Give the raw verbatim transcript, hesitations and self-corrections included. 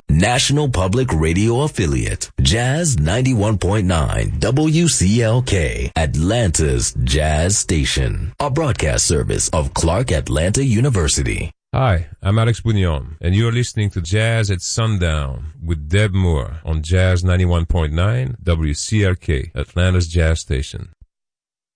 National Public Radio affiliate, Jazz ninety-one point nine W C L K, Atlanta's Jazz Station, a broadcast service of Clark Atlanta University. Hi, I'm Alex Bouillon, and you're listening to Jazz at Sundown with Deb Moore on Jazz ninety-one point nine W C L K, Atlanta's Jazz Station.